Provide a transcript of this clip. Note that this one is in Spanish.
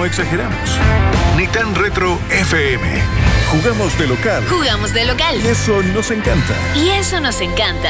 no exageramos. Ni tan retro FM. Jugamos de local. Jugamos de local. Y eso nos encanta. Y eso nos encanta.